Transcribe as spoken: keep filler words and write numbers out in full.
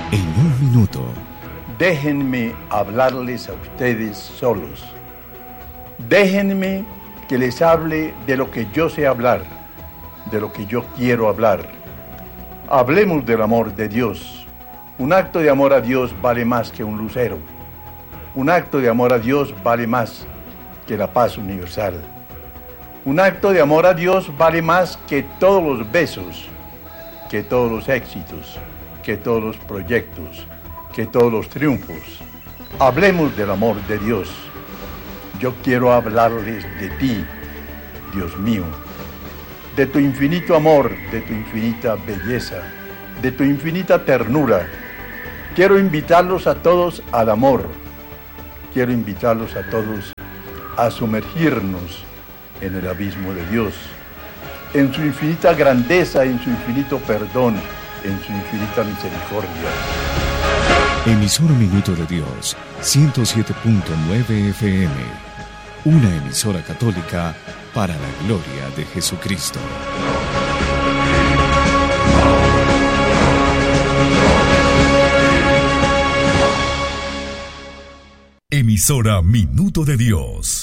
En un minuto. Déjenme hablarles a ustedes solos. Déjenme que les hable de lo que yo sé hablar, de lo que yo quiero hablar. Hablemos del amor de Dios. Un acto de amor a Dios vale más que un lucero. Un acto de amor a Dios vale más que la paz universal. Un acto de amor a Dios vale más que todos los besos, que todos los éxitos, que todos los proyectos, que todos los triunfos. Hablemos del amor de Dios. Yo quiero hablarles de ti, Dios mío, de tu infinito amor, de tu infinita belleza, de tu infinita ternura. Quiero invitarlos a todos al amor. Quiero invitarlos a todos a sumergirnos en el abismo de Dios, en su infinita grandeza, en su infinito perdón, en su infinita misericordia. Emisora Minuto de Dios, ciento siete punto nueve F M. Una emisora católica para la gloria de Jesucristo. Emisora Minuto de Dios.